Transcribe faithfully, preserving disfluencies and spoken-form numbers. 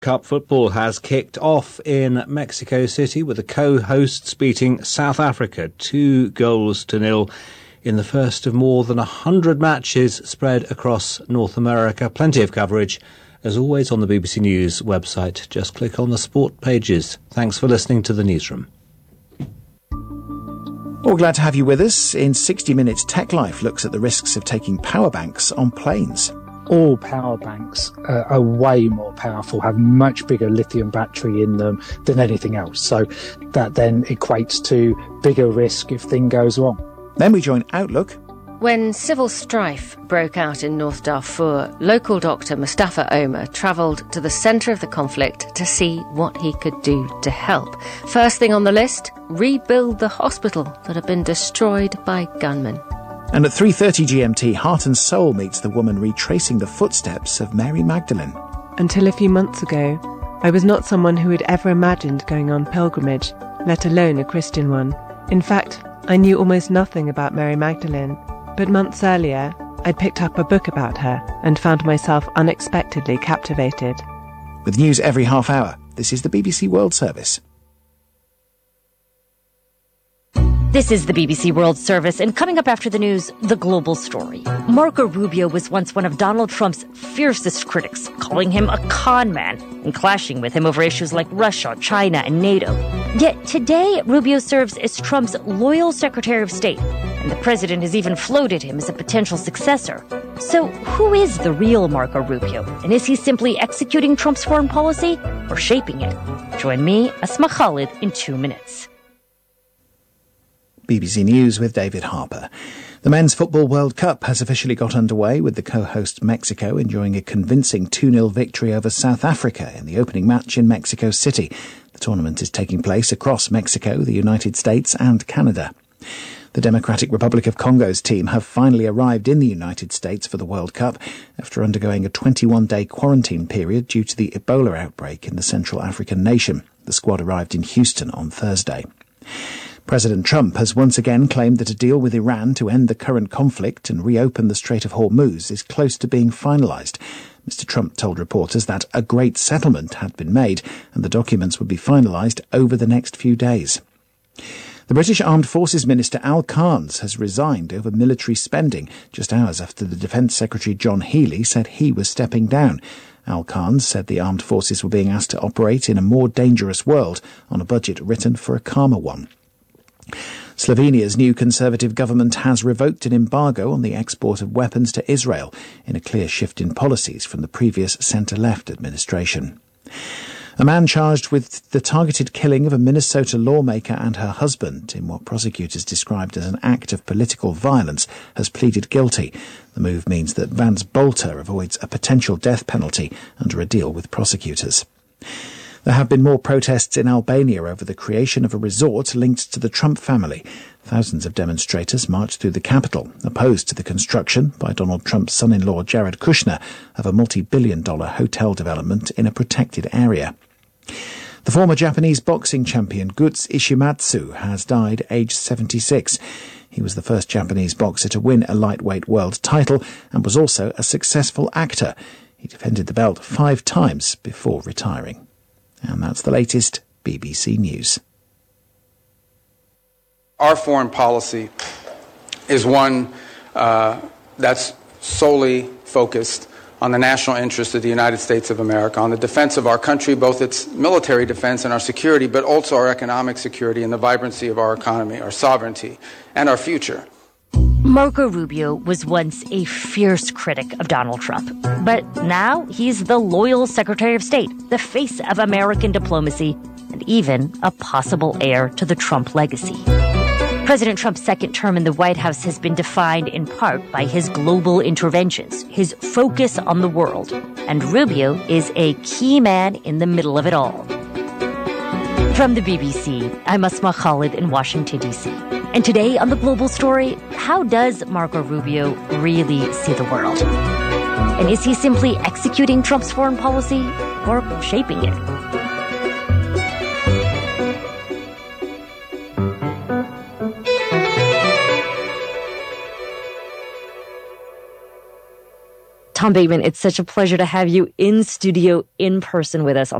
Cup football has kicked off in Mexico City with the co-hosts beating South Africa two goals to nil in the first of more than a hundred matches spread across North America. Plenty of coverage, as always, on the B B C News website. Just click on the sport pages. Thanks for listening to the Newsroom. Well, glad to have you with us. In sixty minutes, Tech Life looks at the risks of taking power banks on planes. All power banks uh, are way more powerful, have much bigger lithium battery in them than anything else. So that then equates to bigger risk if thing goes wrong. Then we join Outlook. When civil strife broke out in North Darfur, local doctor Mustafa Omar travelled to the centre of the conflict to see what he could do to help. First thing on the list, rebuild the hospital that had been destroyed by gunmen. And at three thirty G M T, Heart and Soul meets the woman retracing the footsteps of Mary Magdalene. Until a few months ago, I was not someone who had ever imagined going on pilgrimage, let alone a Christian one. In fact, I knew almost nothing about Mary Magdalene, but months earlier, I'd picked up a book about her and found myself unexpectedly captivated. With news every half hour, this is the B B C World Service. This is the B B C World Service, and coming up after the news, the global story. Marco Rubio was once one of Donald Trump's fiercest critics, calling him a con man and clashing with him over issues like Russia, China, and NATO. Yet today, Rubio serves as Trump's loyal Secretary of State, and the president has even floated him as a potential successor. So who is the real Marco Rubio? And is he simply executing Trump's foreign policy or shaping it? Join me, Asma Khalid, in two minutes. B B C News with David Harper. The Men's Football World Cup has officially got underway, with the co-host Mexico enjoying a convincing two nil victory over South Africa in the opening match in Mexico City. The tournament is taking place across Mexico, the United States and Canada. The Democratic Republic of Congo's team have finally arrived in the United States for the World Cup after undergoing a twenty-one day quarantine period due to the Ebola outbreak in the Central African nation. The squad arrived in Houston on Thursday. President Trump has once again claimed that a deal with Iran to end the current conflict and reopen the Strait of Hormuz is close to being finalised. Mister Trump told reporters that a great settlement had been made and the documents would be finalised over the next few days. The British Armed Forces Minister Al Carnes has resigned over military spending just hours after the Defence Secretary John Healey said he was stepping down. Al Carnes said the armed forces were being asked to operate in a more dangerous world on a budget written for a calmer one. Slovenia's new Conservative government has revoked an embargo on the export of weapons to Israel, in a clear shift in policies from the previous centre-left administration. A man charged with the targeted killing of a Minnesota lawmaker and her husband in what prosecutors described as an act of political violence has pleaded guilty. The move means that Vance Bolter avoids a potential death penalty under a deal with prosecutors. There have been more protests in Albania over the creation of a resort linked to the Trump family. Thousands of demonstrators marched through the capital, opposed to the construction by Donald Trump's son-in-law Jared Kushner of a multi-billion dollar hotel development in a protected area. The former Japanese boxing champion Guts Ishimatsu has died aged seventy-six. He was the first Japanese boxer to win a lightweight world title and was also a successful actor. He defended the belt five times before retiring. And that's the latest B B C News. Our foreign policy is one uh, that's solely focused on the national interest of the United States of America, on the defense of our country, both its military defense and our security, but also our economic security and the vibrancy of our economy, our sovereignty, and our future. Marco Rubio was once a fierce critic of Donald Trump, but now he's the loyal Secretary of State, the face of American diplomacy, and even a possible heir to the Trump legacy. President Trump's second term in the White House has been defined in part by his global interventions, his focus on the world, and Rubio is a key man in the middle of it all. From the B B C, I'm Asma Khalid in Washington, D C And today on The Global Story, how does Marco Rubio really see the world? And is he simply executing Trump's foreign policy or shaping it? Tom Bateman, it's such a pleasure to have you in studio in person with us.